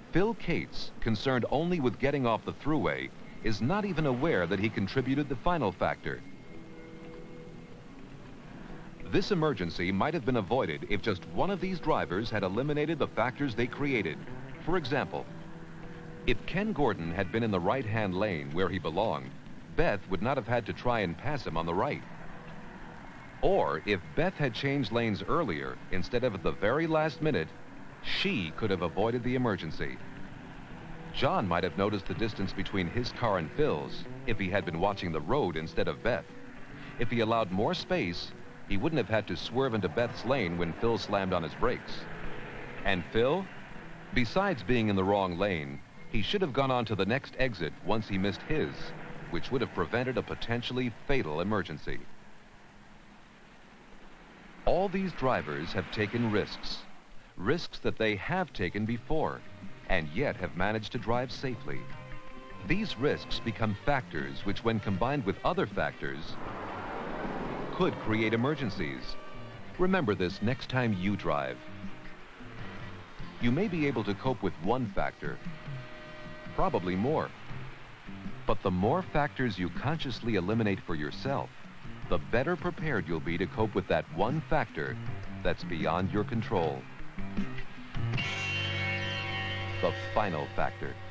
Phil Cates, concerned only with getting off the thruway, is not even aware that he contributed the final factor. This emergency might have been avoided if just one of these drivers had eliminated the factors they created. For example, if Ken Gordon had been in the right-hand lane where he belonged, Beth would not have had to try and pass him on the right. Or if Beth had changed lanes earlier instead of at the very last minute, she could have avoided the emergency. John might have noticed the distance between his car and Phil's if he had been watching the road instead of Beth. If he allowed more space, he wouldn't have had to swerve into Beth's lane when Phil slammed on his brakes. And Phil? Besides being in the wrong lane, he should have gone on to the next exit once he missed his, which would have prevented a potentially fatal emergency. All these drivers have taken risks that they have taken before, and yet have managed to drive safely. These risks become factors which, when combined with other factors, could create emergencies. Remember this next time you drive. You may be able to cope with one factor, probably more. But the more factors you consciously eliminate for yourself, the better prepared you'll be to cope with that one factor that's beyond your control. The final factor.